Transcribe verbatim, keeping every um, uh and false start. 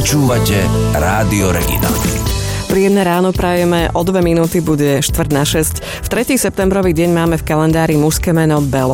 Počúvate Rádio Regina. Príjemné ráno prajeme, o dve minúty bude štvrť na šesť. V tretí septembrový deň máme v kalendári mužské meno Belo.